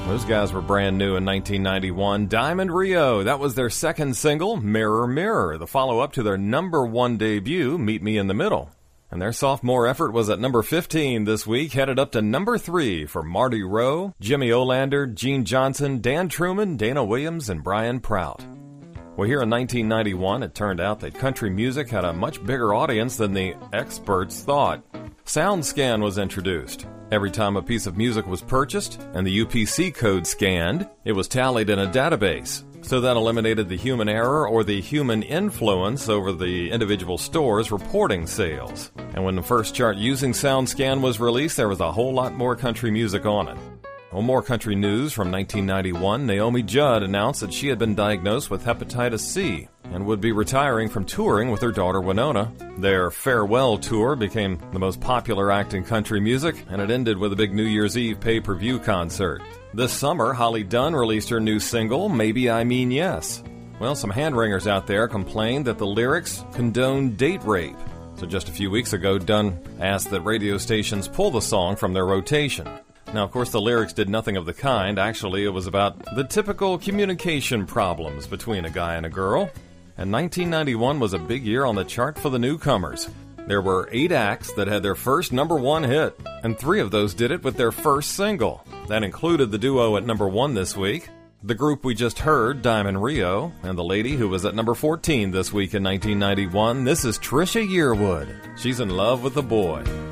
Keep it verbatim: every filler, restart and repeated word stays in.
Those guys were brand new in nineteen ninety-one. Diamond Rio, that was their second single, Mirror Mirror, the follow-up to their number one debut, Meet Me in the Middle. And their sophomore effort was at number fifteen this week, headed up to number three for Marty Rowe, Jimmy Olander, Gene Johnson, Dan Truman, Dana Williams, and Brian Prout. Well, here in nineteen ninety-one, it turned out that country music had a much bigger audience than the experts thought. SoundScan was introduced. Every time a piece of music was purchased and the U P C code scanned, it was tallied in a database. So that eliminated the human error or the human influence over the individual stores reporting sales. And when the first chart using SoundScan was released, there was a whole lot more country music on it. Well, more country news from nineteen ninety-one, Naomi Judd announced that she had been diagnosed with hepatitis C and would be retiring from touring with her daughter Winona. Their farewell tour became the most popular act in country music, and it ended with a big New Year's Eve pay-per-view concert. This summer, Holly Dunn released her new single, Maybe I Mean Yes. Well, some hand-wringers out there complained that the lyrics condone date rape. So just a few weeks ago, Dunn asked that radio stations pull the song from their rotation. Now, of course, the lyrics did nothing of the kind. Actually, it was about the typical communication problems between a guy and a girl. And nineteen ninety-one was a big year on the chart for the newcomers. There were eight acts that had their first number one hit, and three of those did it with their first single. That included the duo at number one this week, the group we just heard, Diamond Rio, and the lady who was at number fourteen this week in nineteen ninety-one. This is Trisha Yearwood. She's in love with a boy.